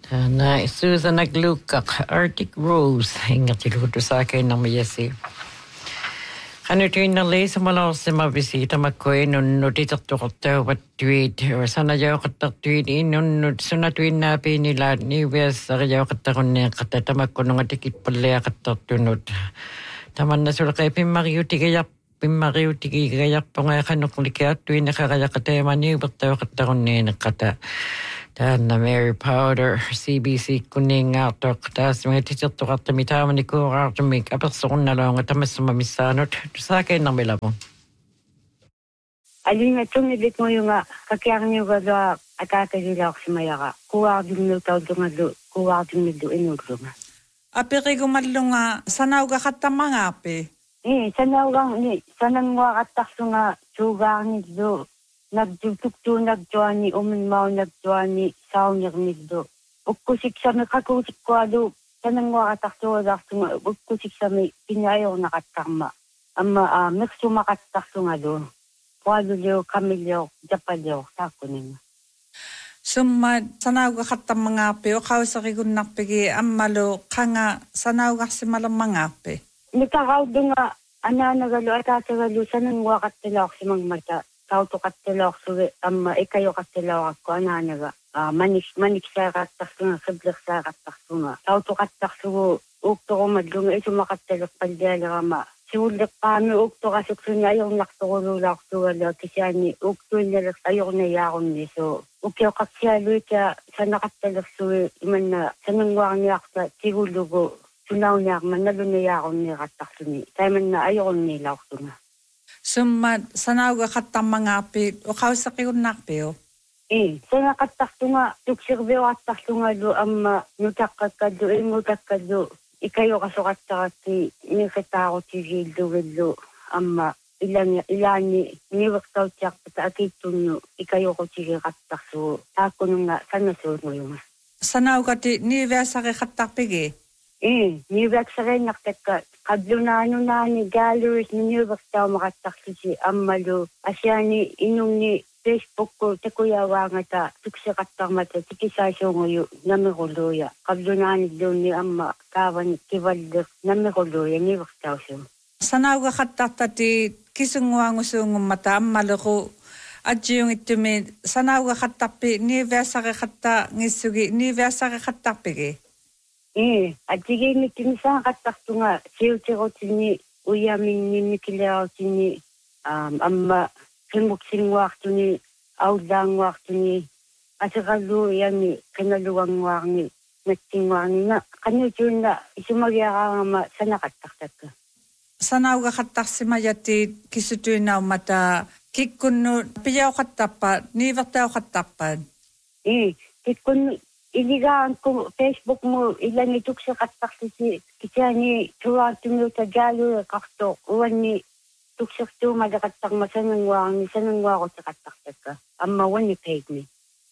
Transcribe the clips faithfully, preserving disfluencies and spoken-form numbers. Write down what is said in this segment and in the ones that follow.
Na Susan naglukak Arctic Rose ingat iluto sa akin ng mayasi. Ano tuwing na lay sa malaw sa mabisita makoy nun nutitak tukata wat tweet or sana yaw katak tweet inun nut suna tuwing na pinila ni Wes sa yaw katakon niya katatamak ko nung atikit pala katak tunod. Taman na sula kay pimariyo tigayak pimariyo tigayak pa nga kanok likat tuwing nakakaya katema ni bataw katakon niya nakata. Dan na Mary Powder, C B C kuning atok, tas mga tititok at tamitaman ni ko artumik, aperson na lang at tamas mamisanot, sa akin ng bila mo. Alin na tumibit mo yung kakiyang niyo gada at kakagila ako sa mayaka. Kuwag yung nutaw dumado, kuwag yung nido inuglo nga. Api kay gumadlo nga, sanaw ka katamang api? Eh, sanaw ka, sanang wakatakso nga, sugang nido. Nagdugtugto nagtuani uminmaw nagtuani saunyak nigdo. Ukkusik sa may kakusik ko ado sanang wakatakso wadakso nga ukkusik sa may pinayaw nakatakma. Ama uh, mekso makatakso nga do. Kuwado liyo kamilyo japalyo sako nima. Sumad sanaw ka katamang api o kawasaki kung nakpigi amalo kanga sanaw ka si malang mga api. Nikakaw do nga ana nagalo at atagalo sanang wakat nila ako si mga mata. Tao to katilo ako am ikayo katilo ako ananaga uh, manik manik sa katak nga sablik sa katak nga tao to katak so ukto ko madlung ito makatilo pandela ma siulik kami ukto kasi kunya yung naktulo lak so wala kasi ani ukto nila ayo na yakon ni so ukyo kasyalo ka sa nakatilo so man na sanangwa niya sa sigulugo sunaw niya man nalo na yakon ni katak ni tayo man na ayo ni lak so nga. Sumad, sanaw ka katamang api, o kawasaki kung nakpi o? Eh, sana katakto nga, tuksirbe o katakto nga do, ang um, nutakad ka do, imutak ka do, ikayo kasukat sa kati, nikita ko si Gildo, Gildo, ang um, ilan, ilan ni, niwaktaw siya sa akitun nyo, ikayo ko si katakto, ako nung nga, sana suot mo yung. Sanaw ka ti, niwesa ka katakpig eh? Eh, niwak sa rin nakataka. Kadlo na ano na ni galleries ni niwak daw makatakso si Amalo. Asya ni inong ni Facebook ko, takuyawa nga ta, tuksa katang mata, tikisasyo ngayon, namikuluya. Kadlo na ni doon ni Amma, kawan, kivaldak, namikuluya, niwak daw siya. Sanaw ka katakta ti, kisungwa ngusung mata, Amalo ko, at yung ito may, sanaw ka katapi, niwesa ka kata, ngisugi, niwesa ka katapig eh? Eh, at sige ni kinisa katakto nga, siyo-siyo tini, uyamin ni Mikilaw tini, um, amma, kimuksing wakto ni, awdang wakto ni, at saka luyan ni, kanaluwang wak ni, nating wak ni, na, kanyo yun na, isumagya ka nga ma, sana kataktak ka. Sanaw ka katak si Mayati, kisutuin na mata, kikuno, piyaw katapa, niwataw katapad. Eh, kikuno, iligaan ko Facebook mo ilan ituk sa katak si kita ni tuwa tumu ta galo kakto uwan ni tuksak tu madakatang masanang wang ni sanang wa ko sa katak ka amma wan ni paid me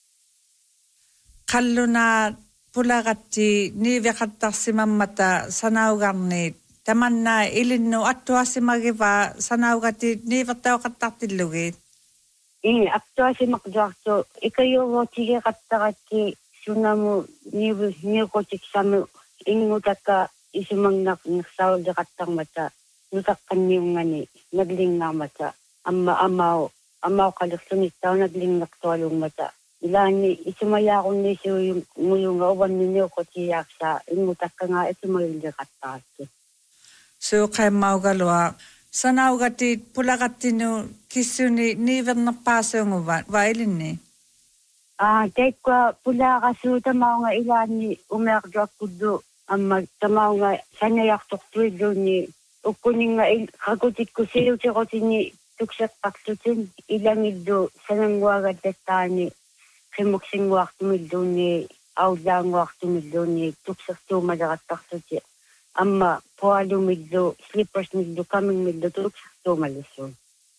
kallo na pula kati ni vekatak si mamata sanaw garni taman na ilin no atwa si magiba sanaw kati ni vetaw katak tilugit eh atwa si makjakto ikayo wo tige katak kati suna mo ni ni ko tiksam ingutak ka isumang nak naksaw da katang mata nutak kanyong ngani nagling nga mata amma amaw amaw kaluksunit taw nagling naktolong mata ilani isumaya ko ni siyo yung nguyong awan ninyo ko tiyak sa ingutak ka nga isumayong da katak so kay mau galwa sanaw gati pula gati no kisuni ni ver na paso ngo vailin ni. Ah, tek ko pula ka su tamaw nga ilan ni umerdo kudo ang magtamaw nga sanayak tuktuy do ni ukuning nga kagutit ko siyo siyo ko ni tuksak paksutin ilang ido sanang wagad detani kimuksing waktu mido ni awdang waktu mido ni tuksak to madakat paksutin amma puwalo mido slippers mido kaming mido tuksak to malisyon.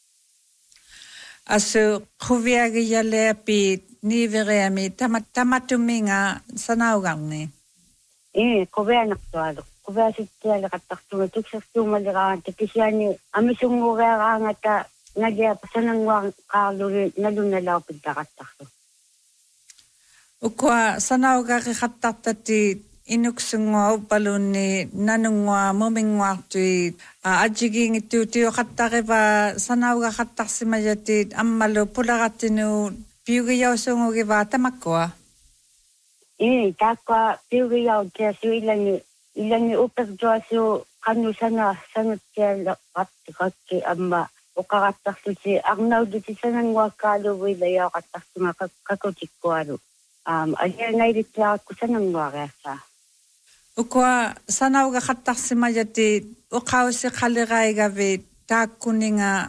Aso kuviagi yale pi ni veremi tamat tamatumi nga sanaw ni. Eh, kuvia naktualo. Kuvia si tiyala kataktunga. Tuksak tumalika. Tikisya ni amisungura ka nga ta nagya pasanang wang kalori nalunalaw pagkakatakto. Ukua sanauga qattartati inuksunga upaluni nanungwa momingwaartui ajigingittuutio qattariva sanauga qattarsimayati ammalu pularattinu piugiyausungugiva tamakkua. Eh, takwa piugiyautia su ilani ilani uperjoasu kanu sana sanuttia qattikakki amma uqaqattarsuti arnauduti sanangwa kaaluuilaya qattarsunga kakutikkualu. Um, aja ngairitlaqakku sanangwaariassa. Ukua sanauga qattarsimayati uqausi qaliraigavi taakkuninga